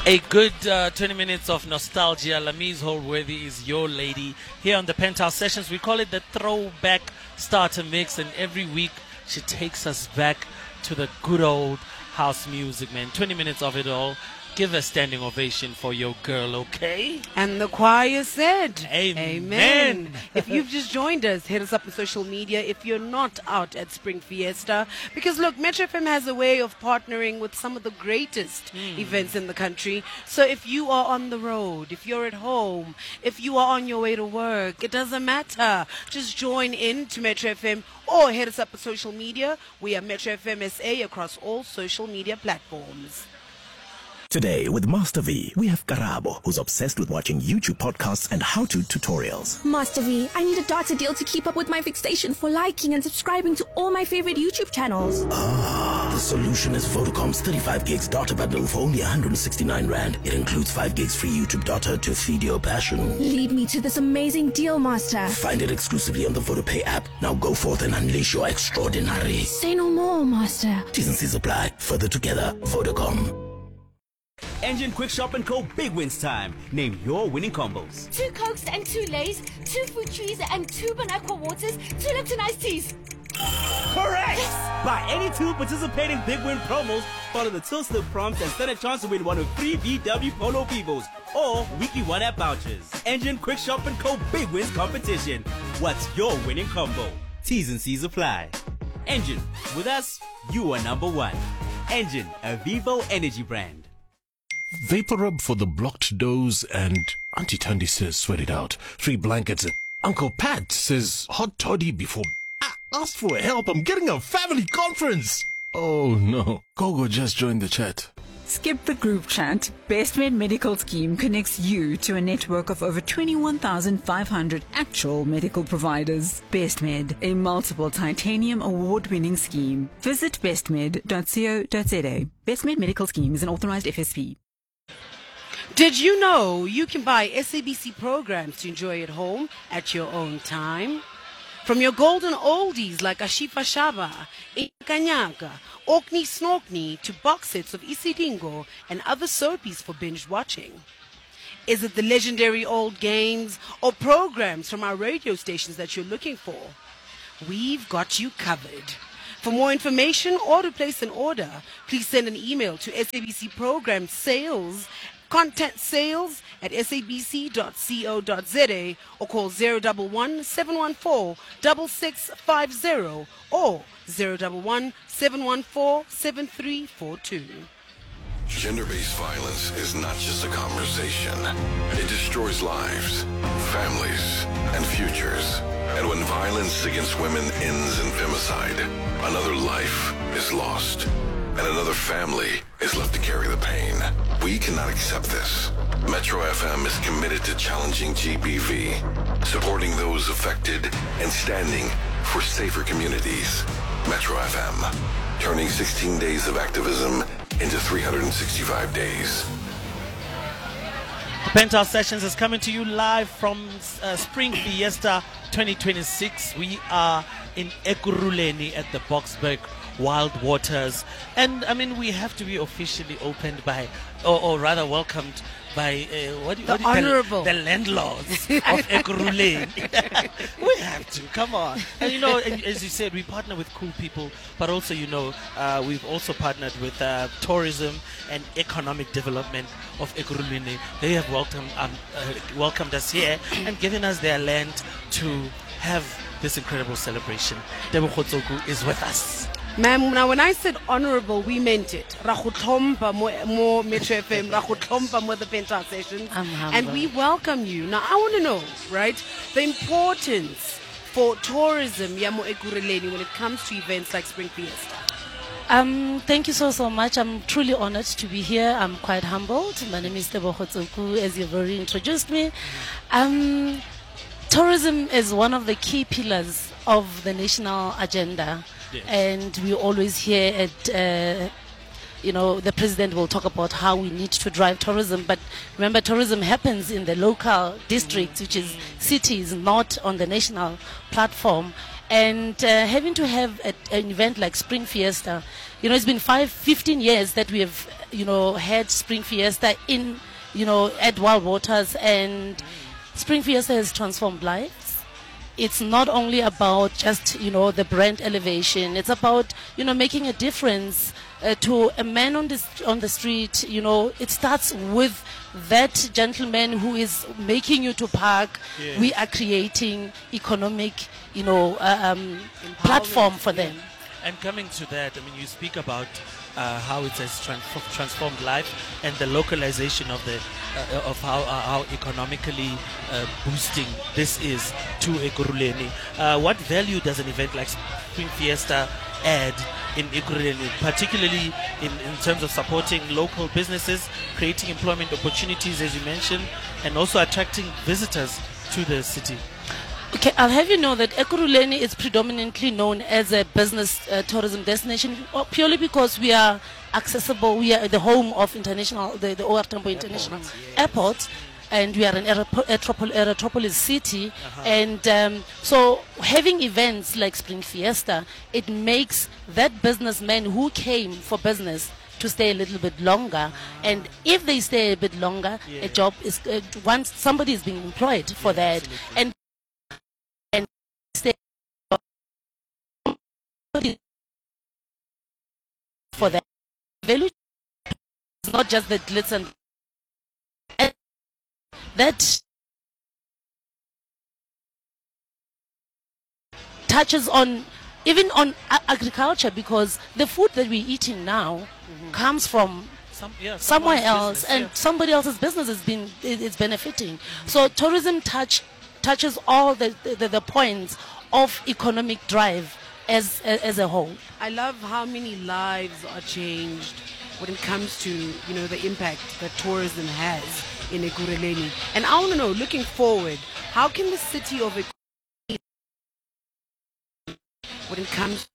A good 20 minutes of nostalgia. Lamise Holworthy is your lady here on the Penthouse Sessions. We call it the Throwback Starter Mix, and every week she takes us back to the good old house music, man. 20 minutes of it all. Give a standing ovation for your girl, okay? And the choir said, Amen. If you've just joined us, hit us up on social media if you're not out at Spring Fiesta. Because look, Metro FM has a way of partnering with some of the greatest events in the country. So if you are on the road, if you're at home, if you are on your way to work, it doesn't matter. Just join in to Metro FM or hit us up on social media. We are Metro FM SA across all social media platforms. Today with Master V, we have Karabo, who's obsessed with watching YouTube podcasts and how-to tutorials. Master V, I need a data deal to keep up with my fixation for liking and subscribing to all my favorite YouTube channels. The solution is Vodacom's 35 gigs data bundle for only 169 Rand. It includes 5 gigs free YouTube data to feed your passion. Lead me to this amazing deal, Master. Find it exclusively on the VodaPay app. Now go forth and unleash your extraordinary. Say no more, Master. T's and C's apply. Further together, Vodacom. Engen Quick Shop & Co. Big Wins time. Name your winning combos. 2 Cokes and 2 Lays, 2 Fruit Trees and 2 Bonaqua Waters, 2 Lipton Iced Teas. Correct! Buy any 2 participating Big Win promos, follow the Till Slip prompts, and stand a chance to win one of 3 VW Polo Vivos or weekly 1-app vouchers. Engen Quick Shop & Co. Big Wins competition. What's your winning combo? T's and C's apply. Engen, with us, you are number 1. Engen, a Vivo energy brand. Vapor rub for the blocked doors, and Auntie Tandy says sweat it out. 3 blankets, and Uncle Pat says hot toddy before. Ask for help, I'm getting a family conference. Oh no, Gogo just joined the chat. Skip the group chat. BestMed Medical Scheme connects you to a network of over 21,500 actual medical providers. BestMed, a multiple titanium award-winning scheme. Visit bestmed.co.za. BestMed Medical Scheme is an authorized FSP. Did you know you can buy SABC programs to enjoy at home at your own time? From your golden oldies like Ashifa Shaba, Ikanyaka, Orkney Snorkney to box sets of Isidingo and other soapies for binge watching. Is it the legendary old games or programs from our radio stations that you're looking for? We've got you covered. For more information or to place an order, please send an email to SABC Program Sales, Content Sales at sabc.co.za or call 011-714-6650 or 011-714-7342. Gender-based violence is not just a conversation. It destroys lives, families, and futures. And when violence against women ends in femicide, another life is lost, and another family is left to carry the pain. We cannot accept this. Metro FM is committed to challenging GBV, supporting those affected, and standing for safer communities. Metro FM, turning 16 days of activism into 365 days. Penthouse Sessions is coming to you live from Spring Fiesta 2026. We are in Ekurhuleni at the Boksburg Wild Waters. And I mean, we have to be officially opened by, or rather welcomed by, the landlords of Ekurhuleni. We have to, come on. And you know, as you said, we partner with cool people, but also, you know, we've also partnered with tourism and economic development of Ekurhuleni. They have welcomed us here and given us their land to have this incredible celebration. Tebo Khotsoku is with us. Ma'am, now when I said honorable, we meant it. Rahutomba more Metro FM, Rahutomba more the Penthouse Sessions. And we welcome you. Now I want to know, right, the importance for tourism, Yamo Ekurhuleni, when it comes to events like Spring Fiesta. Thank you so much. I'm truly honored to be here. I'm quite humbled. My name is Tebo Khotsoku, as you've already introduced me. Tourism is one of the key pillars of the national agenda. Yes. And we always hear at, the president will talk about how we need to drive tourism. But remember, tourism happens in the local districts, which is cities, not on the national platform. And having to have an event like Spring Fiesta, it's been 15 years that we have, had Spring Fiesta in, at Wild Waters, and Spring Fiesta has transformed lives. It's not only about just, the brand elevation. It's about, making a difference to a man on the street. It starts with that gentleman who is making you to park. Yes. We are creating economic, platform for them. And coming to that, you speak about how it has transformed life and the localization of the of how economically boosting this is to Ekurhuleni. What value does an event like Spring Fiesta add in Ekurhuleni, particularly in terms of supporting local businesses, creating employment opportunities, as you mentioned, and also attracting visitors to the city? Okay, I'll have you know that Ekurhuleni is predominantly known as a business tourism destination, purely because we are accessible. We are the home of the OR Tambo International Airport, and we are an aerotropolis city. And so having events like Spring Fiesta, it makes that businessman who came for business to stay a little bit longer. And if they stay a bit longer, a job is once somebody is being employed for that. Absolutely. And stay for that. Value is not just the glitz and that touches on even on agriculture, because the food that we're eating now comes from somewhere else, and somebody else's business is benefiting. So tourism touches all the points of economic drive as a whole. I love how many lives are changed when it comes to the impact that tourism has in Ekurhuleni. And I want to know, looking forward, how can the city of Ekurhuleni, when it comes